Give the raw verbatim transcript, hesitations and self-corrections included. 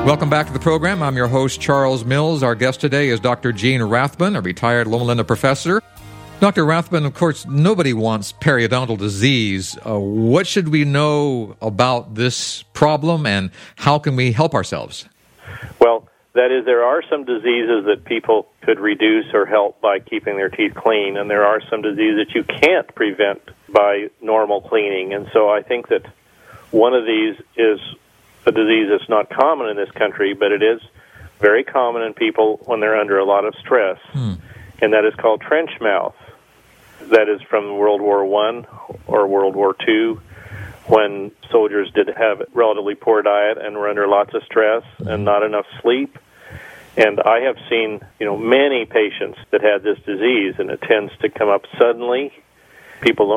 Welcome back to the program. I'm your host, Charles Mills. Our guest today is Doctor Gene Rathbun, a retired Loma Linda professor. Doctor Rathbun, of course, nobody wants periodontal disease. Uh, what should we know about this problem, and how can we help ourselves? Well, that is, there are some diseases that people could reduce or help by keeping their teeth clean, and there are some diseases that you can't prevent by normal cleaning. And so I think that one of these is a disease that's not common in this country, but it is very common in people when they're under a lot of stress, hmm. and that is called trench mouth. That is from World War One or World War Two, when soldiers did have relatively poor diet and were under lots of stress and not enough sleep. And I have seen, you know, many patients that had this disease, and it tends to come up suddenly. People